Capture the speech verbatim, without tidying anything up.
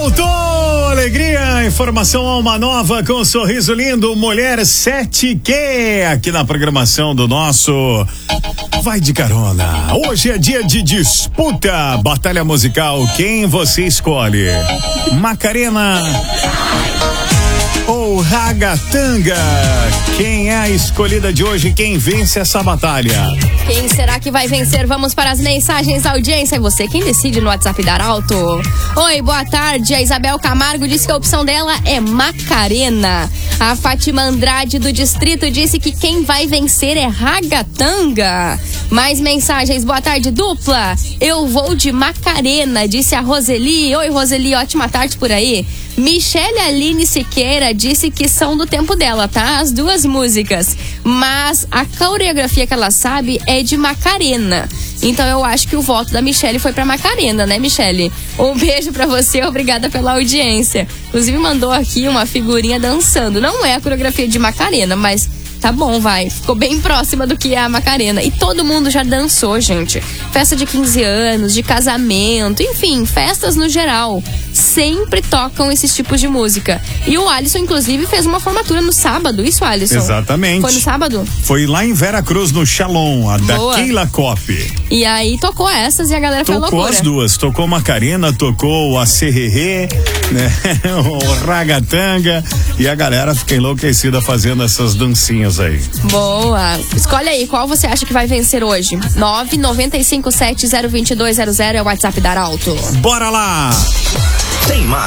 Voltou, alegria, informação Alma Nova com um sorriso lindo, Mulher sete Q, aqui na programação do nosso Vai de Carona. Hoje é dia de disputa, batalha musical, quem você escolhe? Macarena ou Ragatanga? Quem é a escolhida de hoje? Quem vence essa batalha? Quem será que vai vencer? Vamos para as mensagens da audiência. É você quem decide no WhatsApp da Arauto. Oi, boa tarde. A Isabel Camargo disse que a opção dela é Macarena. A Fátima Andrade do Distrito disse que quem vai vencer é Ragatanga. Mais mensagens. Boa tarde, dupla. Eu vou de Macarena, disse a Roseli. Oi, Roseli, ótima tarde por aí. Michele Aline Siqueira disse que são do tempo dela, tá? As duas músicas. Mas a coreografia que ela sabe é de Macarena. Então eu acho que o voto da Michele foi pra Macarena, né, Michele? Um beijo pra você, obrigada pela audiência. Inclusive mandou aqui uma figurinha dançando. Não é a coreografia de Macarena, mas tá bom, vai. Ficou bem próxima do que é a Macarena. E todo mundo já dançou, gente. Festa de quinze anos, de casamento, enfim, festas no geral. Sempre tocam esses tipos de música. E o Alisson, inclusive, fez uma formatura no sábado. Isso, Alisson? Exatamente. Foi no sábado? Foi lá em Veracruz, no Shalom, a Boa. da Keila Cop. E aí tocou essas e a galera foi loucura. Tocou as duas. Tocou Macarena, tocou a Serrerê, né? O Ragatanga. E a galera fica enlouquecida fazendo essas dancinhas aí. Boa. Escolhe aí, qual você acha que vai vencer hoje? nove nove cinco sete zero dois dois zero zero é o WhatsApp da Arauto. Bora lá! Tem mais.